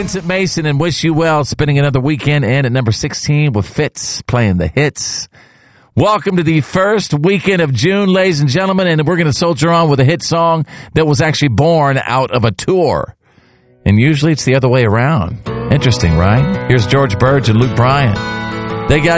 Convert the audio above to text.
Vincent Mason and Wish You Well, spending another weekend in at number 16 with Fitz playing the hits. Welcome to the first weekend of June, ladies and gentlemen, and we're going to soldier on with a hit song that was actually born out of a tour. And usually it's the other way around. Interesting, right? Here's George Burge and Luke Bryan. They got